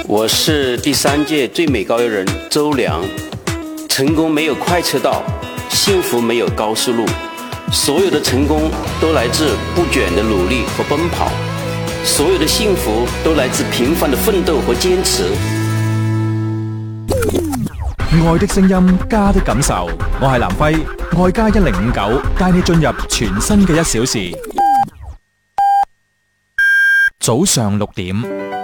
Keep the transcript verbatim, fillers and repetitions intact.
我是第三届最美高邮人周良。成功没有快车道，幸福没有高速路，所有的成功都來自不倦的努力和奔跑，所有的幸福都來自平凡的奮鬥和堅持。 愛的聲音，家的感受，我係南輝，愛家一零五九，帶你進入全新嘅一小時。早上六點。